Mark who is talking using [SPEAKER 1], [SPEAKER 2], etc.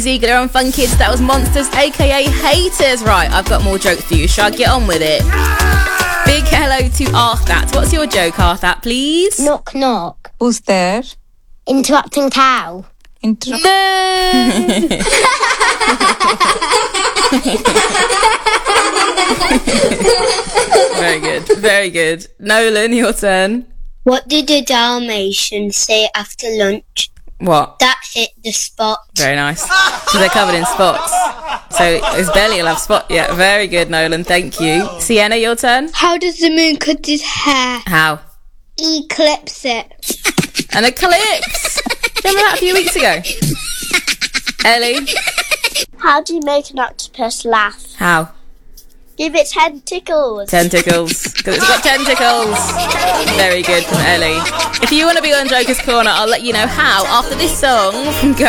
[SPEAKER 1] Ziegler and Fun Kids, that was Monsters, aka Haters. Right, I've got more jokes for you. Shall I get on with it? Big hello to Arthat. What's your joke, Arthat, please?
[SPEAKER 2] Knock, knock.
[SPEAKER 3] Who's there?
[SPEAKER 2] Interrupting cow.
[SPEAKER 1] Very good, very good. Nolan, your turn.
[SPEAKER 2] What did the Dalmatian say after lunch?
[SPEAKER 1] What?
[SPEAKER 2] That hit the spot.
[SPEAKER 1] Very nice. So they're covered in spots. So his belly will have spots. Yeah, very good, Nolan. Thank you. Sienna, your turn.
[SPEAKER 2] How does the moon cut his hair?
[SPEAKER 1] How?
[SPEAKER 2] Eclipse it.
[SPEAKER 1] An eclipse. Remember that a few weeks ago? Ellie.
[SPEAKER 2] How do you make an octopus laugh?
[SPEAKER 1] How?
[SPEAKER 2] Give it tentacles.
[SPEAKER 1] Tentacles. Because it's got tentacles. Very good from Ellie. If you want to be on Joker's Corner, I'll let you know how after this song from Go